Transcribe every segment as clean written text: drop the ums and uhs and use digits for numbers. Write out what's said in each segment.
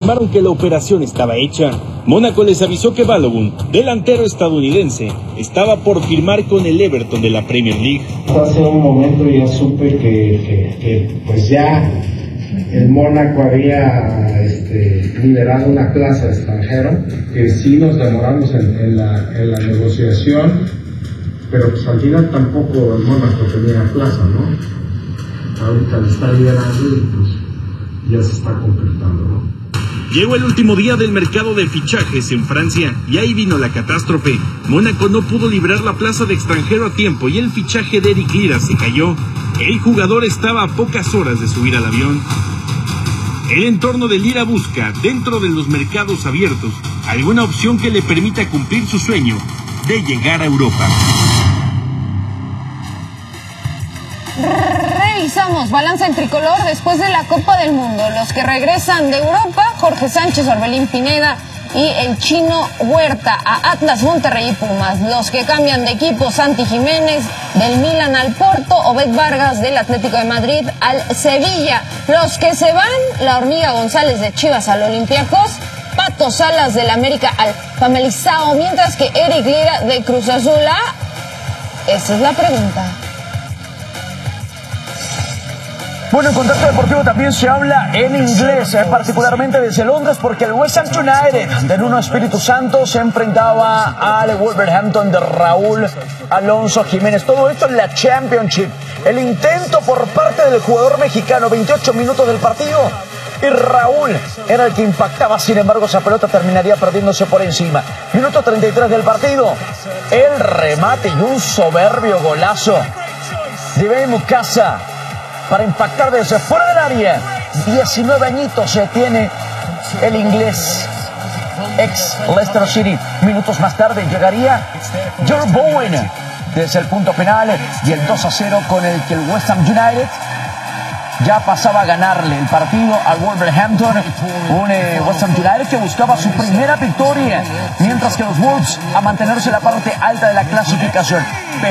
confirmaron que la operación estaba hecha. Mónaco les avisó que Balogun, delantero estadounidense, estaba por firmar con el Everton de la Premier League. Hace un momento ya supe que pues ya el Mónaco había liberado una plaza de extranjero, que sí nos demoramos en la negociación, pero pues al final tampoco el Mónaco tenía plaza, ¿no? Ahorita le está liberando y pues ya se está completando, ¿no? Llegó el último día del mercado de fichajes en Francia y ahí vino la catástrofe. Mónaco no pudo librar la plaza de extranjero a tiempo y el fichaje de Eric Lira se cayó. El jugador estaba a pocas horas de subir al avión. El entorno de Lira busca, dentro de los mercados abiertos, alguna opción que le permita cumplir su sueño de llegar a Europa. Revisamos balance en tricolor después de la Copa del Mundo. Los que regresan de Europa, Jorge Sánchez, Orbelín Pineda y el Chino Huerta a Atlas, Monterrey y Pumas. Los que cambian de equipo, Santi Jiménez del Milan al Porto, Obed Vargas del Atlético de Madrid al Sevilla. Los que se van, la Hormiga González de Chivas al Olympiacos, Pato Salas del América al Pamelizao, mientras que Eric Lira de Cruz Azul a... Esa es la pregunta. Bueno, en Contacto Deportivo también se habla en inglés, particularmente desde Londres, porque el West Ham United de Nuno Espíritu Santo se enfrentaba al Wolverhampton de Raúl Alonso Jiménez. Todo esto en la Championship. El intento por parte del jugador mexicano, 28 minutos del partido, y Raúl era el que impactaba. Sin embargo, esa pelota terminaría perdiéndose por encima. Minuto 33 del partido, el remate y un soberbio golazo de Ben Mukasa para impactar desde fuera del área. 19 añitos tiene el inglés, ex Leicester City. Minutos más tarde llegaría Joe Bowen desde el punto penal y el 2-0 con el que el West Ham United ya pasaba a ganarle el partido al Wolverhampton. Un West Ham United que buscaba su primera victoria, mientras que los Wolves a mantenerse en la parte alta de la clasificación.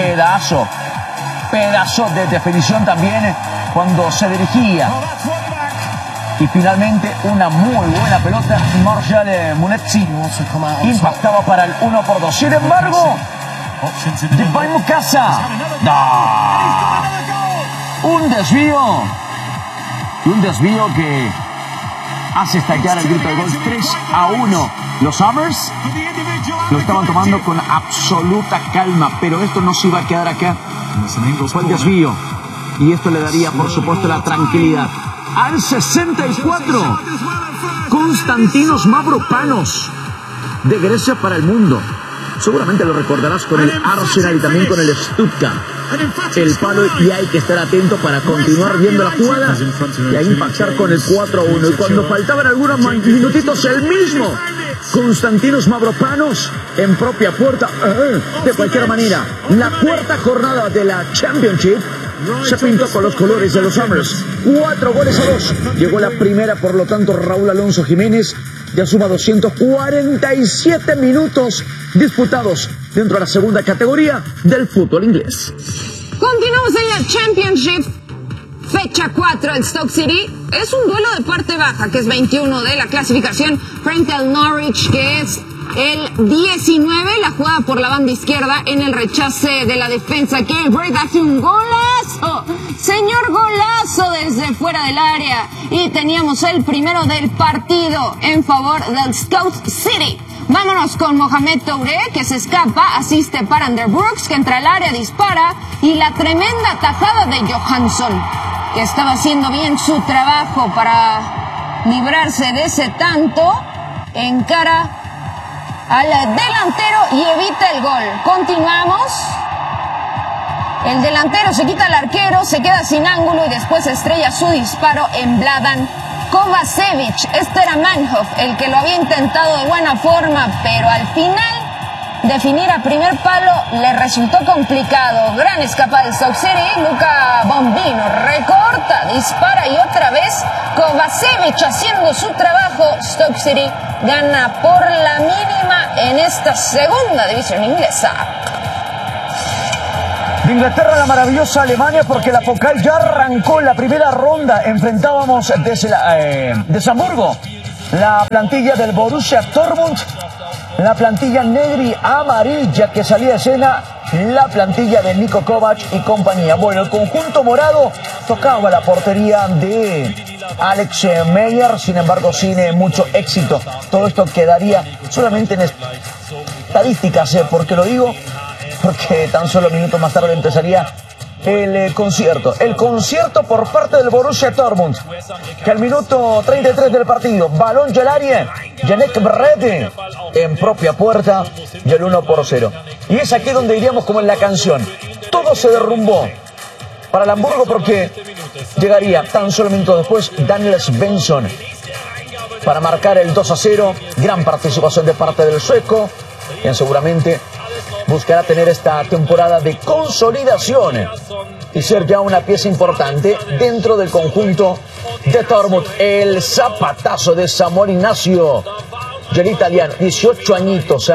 Pedazo de definición también cuando se dirigía. Y finalmente una muy buena pelota. Marshall Munetsi impactaba para el 1-2. Sin embargo, Divine Mukasa, un desvío que hace estallar el grito de gol. 3-1. Los Hammers lo estaban tomando con absoluta calma, pero esto no se iba a quedar acá. Fue el desvío y esto le daría, por supuesto, la tranquilidad. Al 64, Konstantinos Mavropanos de Grecia para el mundo. Seguramente lo recordarás con el Arsenal y también con el Stuttgart. El palo, y hay que estar atento para continuar viendo la jugada y a impactar con el 4-1. Y cuando faltaban algunos minutitos, el mismo Konstantinos Mavropanos en propia puerta. De cualquier manera, la cuarta jornada de la Championship se pintó con los colores de los Hammers. 4-2. Llegó la primera, por lo tanto, Raúl Alonso Jiménez ya suma 247 minutos disputados dentro de la segunda categoría del fútbol inglés. Continuamos en la Championship. Fecha 4, el Stoke City. Es un duelo de parte baja, que es 21 de la clasificación, frente al Norwich, que es el 19. La jugada por la banda izquierda en el rechace de la defensa. Que Brett hace un golazo. Señor, golazo desde fuera del área. Y teníamos el primero del partido en favor del Stoke City. Vámonos con Mohamed Touré, que se escapa, asiste para Ander Brooks, que entra al área, dispara, y la tremenda tajada de Johansson, que estaba haciendo bien su trabajo para librarse de ese tanto, encara al delantero y evita el gol. Continuamos. El delantero se quita al arquero, se queda sin ángulo y después estrella su disparo en Vladan Kovacevic. Este era Manhoff, el que lo había intentado de buena forma, pero al final definir a primer palo le resultó complicado. Gran escapada del Stoke City. Luca Bombino recorta, dispara y otra vez Kovacevic haciendo su trabajo. Stoke City gana por la mínima en esta segunda división inglesa. De Inglaterra a la maravillosa Alemania, porque la Pokal ya arrancó la primera ronda. Enfrentábamos desde Hamburgo la plantilla del Borussia Dortmund, la plantilla negra y amarilla que salía de escena, la plantilla de Niko Kovac y compañía. Bueno, el conjunto morado tocaba la portería de Alex Meyer, sin embargo sin mucho éxito. Todo esto quedaría solamente en estadísticas. ¿Por qué lo digo? Porque tan solo minutos más tarde empezaría el concierto. El concierto por parte del Borussia Dortmund, que al minuto 33 del partido, balón al área, Yannick Berrete en propia puerta y el 1-0. Y es aquí donde iríamos como en la canción. Todo se derrumbó para el Hamburgo porque llegaría tan solo minutos después Daniel Svensson para marcar el 2-0. Gran participación de parte del sueco, quien seguramente buscará tener esta temporada de consolidación y ser ya una pieza importante dentro del conjunto de Dortmund. El zapatazo de Samuel Ignacio, el italiano, 18 añitos,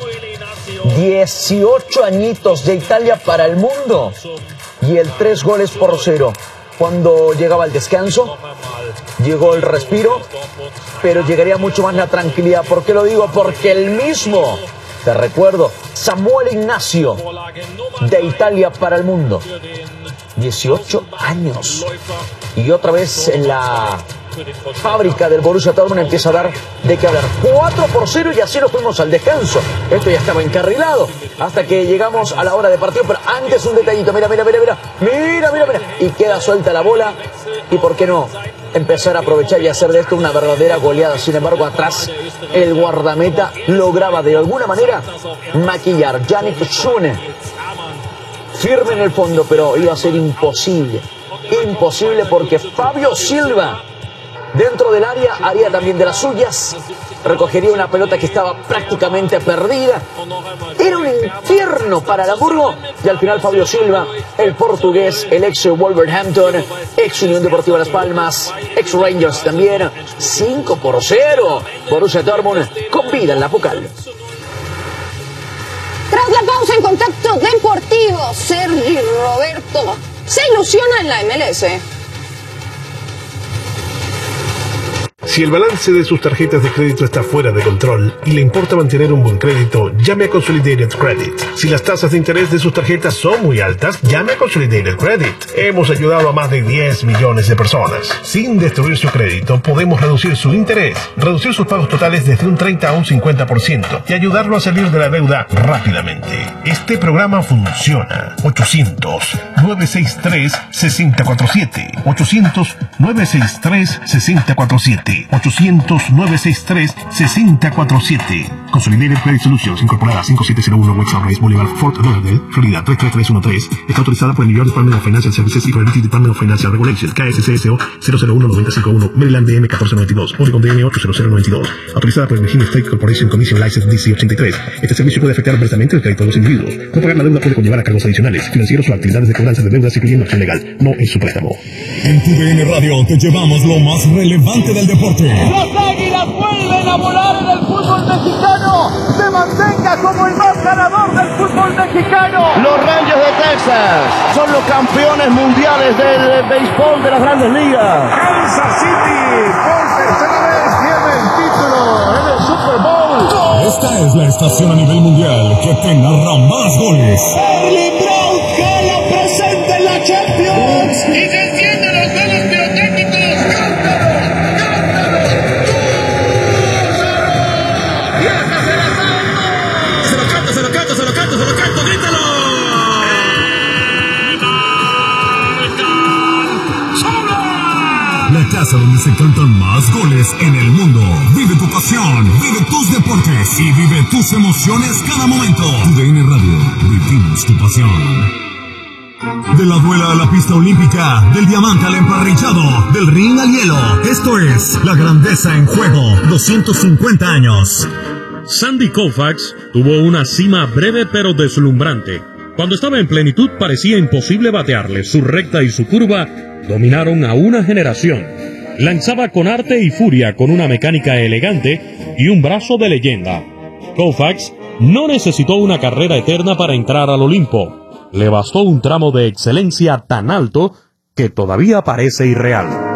18 añitos de Italia para el mundo y el 3-0. Cuando llegaba el descanso, llegó el respiro, pero llegaría mucho más la tranquilidad. ¿Por qué lo digo? Porque el mismo, te recuerdo, Samuel Ignacio, de Italia para el mundo, 18 años. Y otra vez en la fábrica del Borussia Dortmund empieza a dar de qué hablar. 4-0 y así nos fuimos al descanso. Esto ya estaba encarrilado hasta que llegamos a la hora de partido. Pero antes un detallito, mira. Y queda suelta la bola. Y por qué no empezar a aprovechar y hacer de esto una verdadera goleada. Sin embargo, atrás el guardameta lograba de alguna manera maquillar. Yannick Schune, firme en el fondo, pero iba a ser imposible. Imposible porque Fabio Silva, dentro del área, haría también de las suyas. Recogería una pelota que estaba prácticamente perdida. Era un infierno para el Hamburgo. Y al final Fabio Silva, el portugués, el ex Wolverhampton, ex Unión Deportiva Las Palmas, ex Rangers también, 5-0. Borussia Dortmund con vida en la Pokal. Tras la pausa en Contacto Deportivo, Sergi Roberto se ilusiona en la MLS. Si el balance de sus tarjetas de crédito está fuera de control y le importa mantener un buen crédito, llame a Consolidated Credit. Si las tasas de interés de sus tarjetas son muy altas, llame a Consolidated Credit. Hemos ayudado a más de 10 millones de personas. Sin destruir su crédito, podemos reducir su interés, reducir sus pagos totales desde un 30 a un 50% y ayudarlo a salir de la deuda rápidamente. Este programa funciona. 800-963-6047. 800-963-6047. 800-963-6047. Consolidated Credit Solutions, incorporada 5701 West Sunrise Boulevard, Fort Lauderdale, Florida 33313. Está autorizada por el New York Department of Financial Services y por el British Department of Financial Regulations, KSCSO 001-951, Maryland DM 1492, Oregon DM 80092. Autorizada por el Virginia State Corporation Commission License DC 83. Este servicio puede afectar adversamente el crédito de los individuos. No pagar la deuda puede conllevar a cargos adicionales, financieros o actividades de cobranza de deudas, incluyendo acción legal. No es su préstamo. En TUDN Radio te llevamos lo más relevante del deporte. Las Águilas vuelven a volar en el fútbol mexicano. Se mantenga como el más ganador del fútbol mexicano. Los Rangers de Texas son los campeones mundiales del béisbol de las Grandes Ligas. Kansas City por tercera vez tiene el título en el Super Bowl. Esta es la estación a nivel mundial que te narra más goles. Erling Braut Haaland presente en la Champions. Y se encienden los juegos pirotécnicos. Se lo canto, grítalo. La casa donde se cantan más goles en el mundo. Vive tu pasión, vive tus deportes y vive tus emociones cada momento. TUDN Radio, vivimos tu pasión. De la duela a la pista olímpica, del diamante al emparrillado, del ring al hielo. Esto es La Grandeza en Juego, 250 años. Sandy Koufax tuvo una cima breve pero deslumbrante. Cuando estaba en plenitud parecía imposible batearle. Su recta y su curva dominaron a una generación. Lanzaba con arte y furia, con una mecánica elegante y un brazo de leyenda. Koufax no necesitó una carrera eterna para entrar al Olimpo. Le bastó un tramo de excelencia tan alto que todavía parece irreal.